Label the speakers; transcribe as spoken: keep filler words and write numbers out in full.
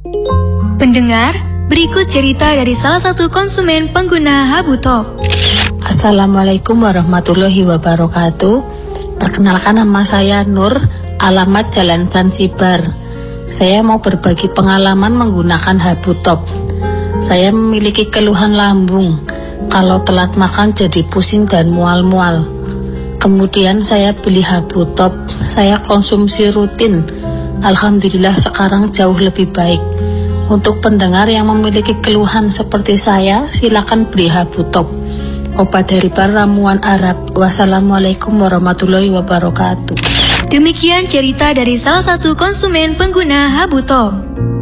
Speaker 1: Pendengar, berikut cerita dari salah satu konsumen pengguna Habutop.
Speaker 2: Assalamualaikum warahmatullahi wabarakatuh. Perkenalkan, nama saya Nur, alamat Jalan Zanzibar. Saya mau berbagi pengalaman menggunakan Habutop. Saya memiliki keluhan lambung. Kalau telat makan jadi pusing dan mual-mual. Kemudian saya beli Habutop, saya konsumsi rutin. Alhamdulillah sekarang jauh lebih baik. Untuk pendengar yang memiliki keluhan seperti saya, silakan beli Habutop. Obat herbal ramuan Arab. Wassalamualaikum warahmatullahi wabarakatuh.
Speaker 1: Demikian cerita dari salah satu konsumen pengguna Habutop.